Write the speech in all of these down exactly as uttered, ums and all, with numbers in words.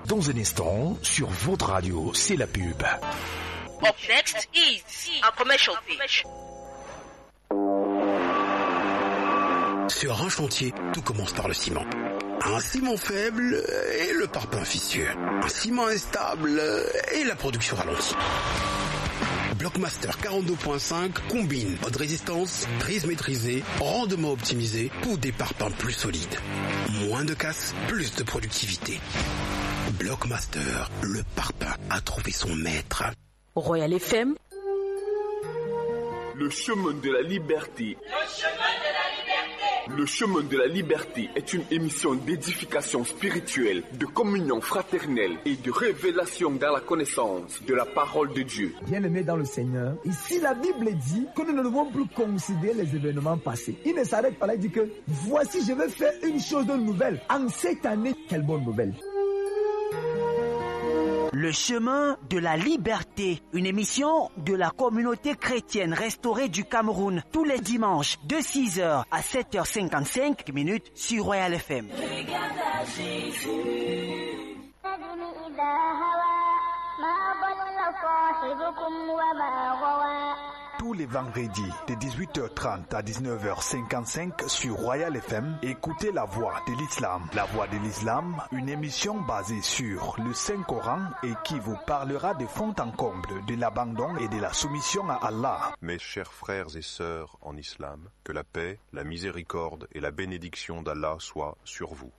Dans un instant, sur votre radio, c'est la pub. Up next is a commercial pitch. Sur un chantier, tout commence par le ciment. Un ciment faible et le parpaing vicieux. Un ciment instable et la production ralentie. Blockmaster quarante-deux point cinq combine haute résistance, prise maîtrisée, rendement optimisé pour des parpaings plus solides. Moins de casse, plus de productivité. Blockmaster, le parpaing a trouvé son maître. Royal F M. Le chemin de la liberté. Le chemin de la liberté. Le chemin de la liberté est une émission d'édification spirituelle, de communion fraternelle et de révélation dans la connaissance de la parole de Dieu. Bien-aimés dans le Seigneur, ici la Bible dit que nous ne devons plus considérer les événements passés. Il ne s'arrête pas là, il dit que voici je vais faire une chose de nouvelle. En cette année, quelle bonne nouvelle. Le chemin de la liberté, une émission de la communauté chrétienne restaurée du Cameroun, tous les dimanches de six heures à sept heures cinquante-cinq minutes sur Royal F M. Regarde à Jésus. Tous les vendredis de dix-huit heures trente à dix-neuf heures cinquante-cinq sur Royal F M, écoutez La Voix de l'Islam. La Voix de l'Islam, une émission basée sur le Saint-Coran et qui vous parlera de fond en comble de l'abandon et de la soumission à Allah. Mes chers frères et sœurs en islam, que la paix, la miséricorde et la bénédiction d'Allah soient sur vous.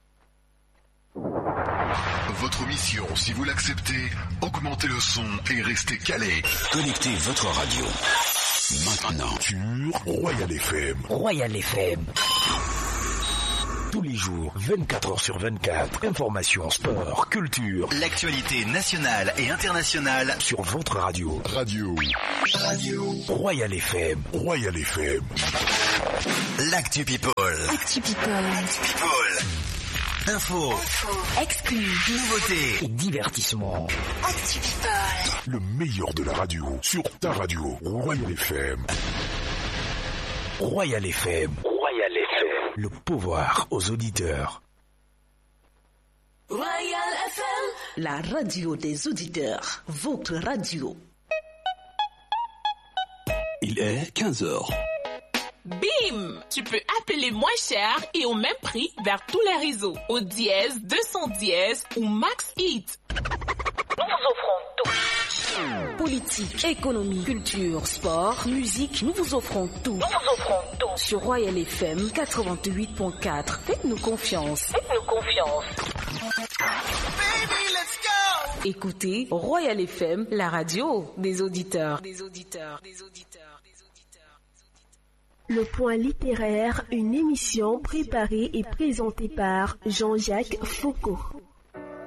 Votre mission, si vous l'acceptez, augmentez le son et restez calé. Connectez votre radio maintenant sur Royal F M. Royal F M. Tous les jours, vingt-quatre heures sur vingt-quatre. Information, sport, culture. L'actualité nationale et internationale sur votre radio. Radio. Radio. Royal F M. Royal F M. L'actu people. Actu people. Actu people. Info. Info. Exclu. Nouveautés. Et divertissement. Actu people. Le meilleur de la radio sur ta radio. Royal F M. Royal F M. Royal F M. Le pouvoir aux auditeurs. Royal F M. La radio des auditeurs. Votre radio. Il est quinze heures. Bim! Tu peux appeler moins cher et au même prix vers tous les réseaux. Au dièse deux cent dix ou Max Hit. Nous vous offrons tout. Politique, économie, culture, sport, musique, nous vous offrons tout. Nous vous offrons tout. Sur Royal F M quatre-vingt-huit point quatre. Faites-nous confiance. Faites-nous confiance. Baby, let's go! Écoutez Royal F M, la radio des auditeurs. Des auditeurs, des auditeurs. Le Point littéraire, une émission préparée et présentée par Jean-Jacques Foucault.